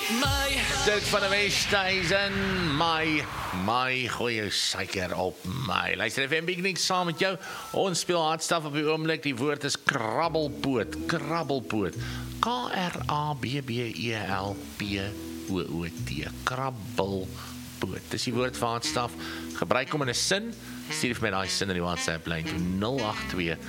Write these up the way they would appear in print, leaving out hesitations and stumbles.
my. Dirk van der Westhuizen, my goeie suiker op my. Luister FM Big Nick saam met jou. Ons speel hardstaf op die oomblik. Die woord is krabbelpoot. Krabbelpoot. Krabbelpoot. Dis die woord vir hardstaf. Gebruik hom in 'n sin. Stuur vir my daai sin in die WhatsApp lyn toe 082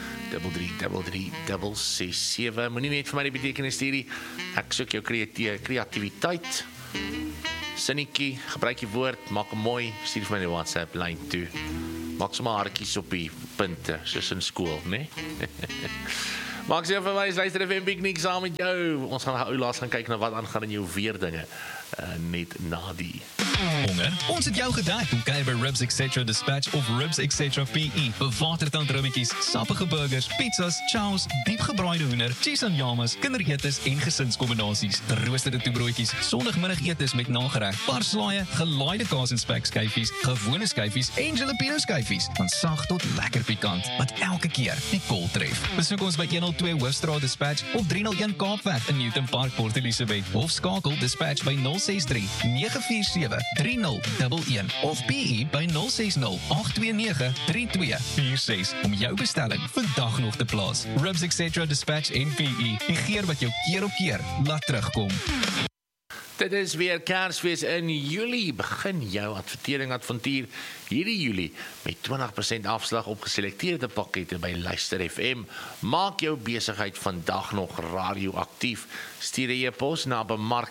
333 Moenie net vir my die betekenis stuur nie. Ek soek jou kreatiwiteit. Sinnetjie, gebruik die woord, maak hom mooi, stuur vir my die WhatsApp lyn toe. Maak sommer hartjies op die punte, soos in skool, né? Maak sy vir my, luister FM Big Nick saam met jou. Ons gaan laas gaan kyk na wat aangaan in jou weerdinge. Net na die. Honger? Ons het jou gedek. Kom kyk by Ribs Etc. Dispatch of Ribs Etc. PE. Bewatertand rummetjies, sappige burgers, pizzas, chows, diepgebraaide hoender, cheese en yamas, kinderetes en gesinskombinasies. Geroosterde toebroodjies, sondagmiddagetes met nagereg, parslaaie, gelaaide kaas en spekskyfies, gewone skyfies en jalapeno skyfies. Van sag tot lekker pikant, wat elke keer die kol tref. Besoek ons by 102 Hoofstraat Dispatch of 301 Kaapweg in Newton Park, Port Elizabeth of skakel Dispatch by 063 947 3011 of PE by 060 829 3246 om jou bestelling vandag nog te plaas. Ribs Etc. Dispatch en PE. Die geur wat jou keer op keer laat terugkom. Dit is weer Kersfees in Julie. Begin jou advertering-avontuur hierdie Julie met 20% afslag op geselekteerde pakkette by Luister FM. Maak jou besigheid vandag nog radioaktief. Stuur 'n e-pos na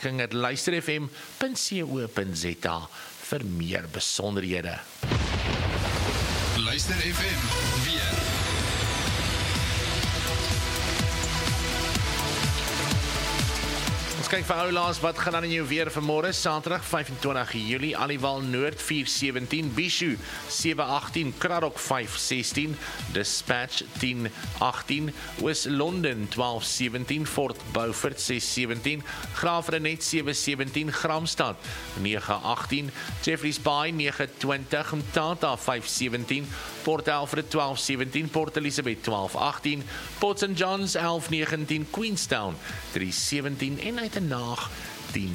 bemarking@luisterfm.co.za vir meer besonderhede. Luister FM weer. Ons kyk vir oulaas wat gaan aan in jou weer vanmôre, Saterdag 25 Julie, Aliwal Noord 417, Bishu 718, Kraddock 516, Dispatch 1018, Oos-London 1217, Fort Beaufort 617, Graafrenet 717, Gramstad 918, Jeffreys Bay 920, Mtata 517, Port Alfred 1217, Port Elizabeth 1218, Port St John's 1119, Queenstown 317 en Uitenhaag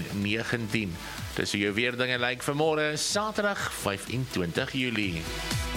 1019. Dis hoe jou weerdinge lyk vanmôre, Saterdag 25 Julie.